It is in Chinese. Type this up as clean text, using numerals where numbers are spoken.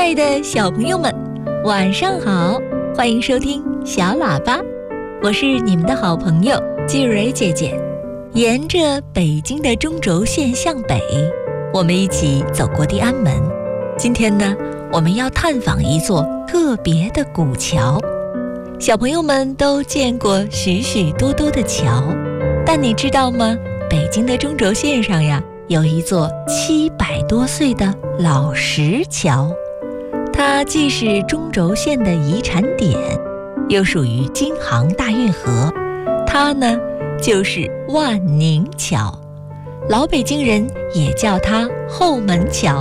爱的小朋友们，晚上好，欢迎收听小喇叭，我是你们的好朋友季蕊姐姐。沿着北京的中轴线向北，我们一起走过地安门。今天呢，我们要探访一座特别的古桥。小朋友们都见过许许多多的桥，但你知道吗？北京的中轴线上呀，有一座700多岁的老石桥，它既是中轴线的遗产点，又属于京杭大运河。它呢，就是万宁桥，老北京人也叫它后门桥。